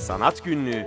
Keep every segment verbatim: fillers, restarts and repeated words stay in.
Sanat Günlüğü.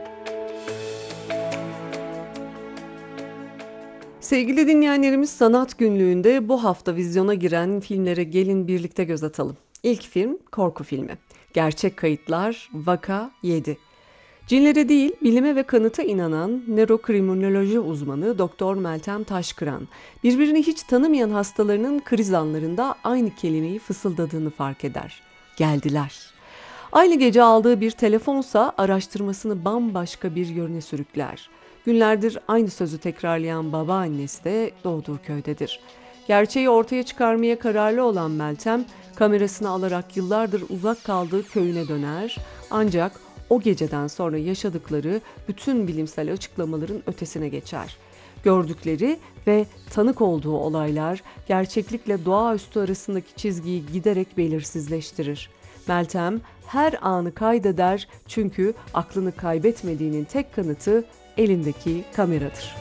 Sevgili dinleyenlerimiz, Sanat Günlüğü'nde bu hafta vizyona giren filmlere gelin birlikte göz atalım. İlk film korku filmi. Gerçek kayıtlar Vaka yedi. Cinlere değil, bilime ve kanıta inanan nörokriminoloji uzmanı Doktor Meltem Taşkıran, birbirini hiç tanımayan hastalarının kriz anlarında aynı kelimeyi fısıldadığını fark eder. Geldiler. Aynı gece aldığı bir telefonsa araştırmasını bambaşka bir yöne sürükler. Günlerdir aynı sözü tekrarlayan babaannesi de doğduğu köydedir. Gerçeği ortaya çıkarmaya kararlı olan Meltem, kamerasını alarak yıllardır uzak kaldığı köyüne döner. Ancak o geceden sonra yaşadıkları bütün bilimsel açıklamaların ötesine geçer. Gördükleri ve tanık olduğu olaylar gerçeklikle doğaüstü arasındaki çizgiyi giderek belirsizleştirir. Meltem her anı kaydeder çünkü aklını kaybetmediğinin tek kanıtı elindeki kameradır.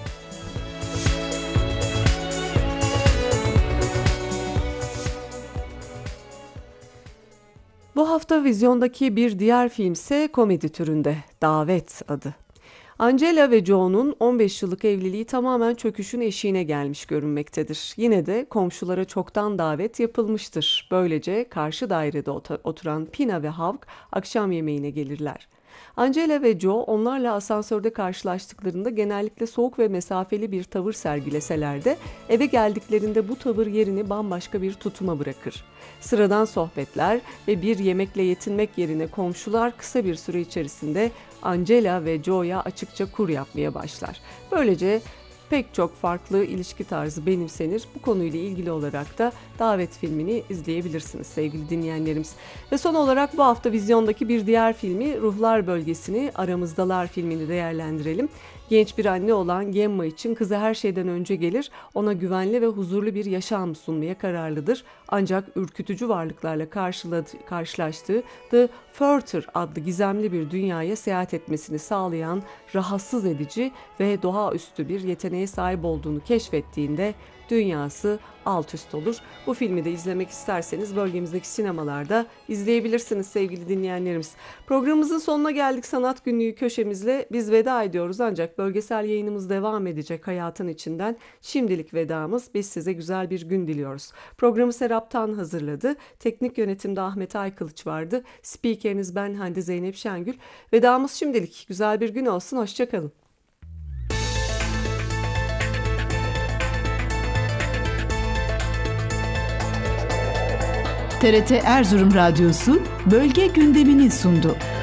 Bu hafta vizyondaki bir diğer film ise komedi türünde, Davet adı. Angela ve Joe'nun on beş yıllık evliliği tamamen çöküşün eşiğine gelmiş görünmektedir. Yine de komşulara çoktan davet yapılmıştır. Böylece karşı dairede oturan Pina ve Havk akşam yemeğine gelirler. Angela ve Joe onlarla asansörde karşılaştıklarında genellikle soğuk ve mesafeli bir tavır sergileseler de eve geldiklerinde bu tavır yerini bambaşka bir tutuma bırakır. Sıradan sohbetler ve bir yemekle yetinmek yerine komşular kısa bir süre içerisinde Angela ve Joe'ya açıkça kur yapmaya başlar. Böylece pek çok farklı ilişki tarzı benimsenir. Bu konuyla ilgili olarak da Davet filmini izleyebilirsiniz sevgili dinleyenlerimiz. Ve son olarak bu hafta vizyondaki bir diğer filmi Ruhlar Bölgesi'ni, Aramızdalar filmini değerlendirelim. Genç bir anne olan Gemma için kızı her şeyden önce gelir, ona güvenli ve huzurlu bir yaşam sunmaya kararlıdır. Ancak ürkütücü varlıklarla karşılaştığı The Further adlı gizemli bir dünyaya seyahat etmesini sağlayan rahatsız edici ve doğaüstü bir yeteneğe sahip olduğunu keşfettiğinde dünyası alt üst olur. Bu filmi de izlemek isterseniz bölgemizdeki sinemalarda izleyebilirsiniz sevgili dinleyenlerimiz. Programımızın sonuna geldik. Sanat Günlüğü köşemizle biz veda ediyoruz ancak bölgesel yayınımız devam edecek hayatın içinden. Şimdilik vedamız, biz size güzel bir gün diliyoruz. Programı Serap Tan hazırladı. Teknik yönetimde Ahmet Aykılıç vardı. Spikeriniz ben Hande Zeynep Şengül. Vedamız şimdilik. Güzel bir gün olsun. Hoşçakalın. T R T Erzurum Radyosu bölge gündemini sundu.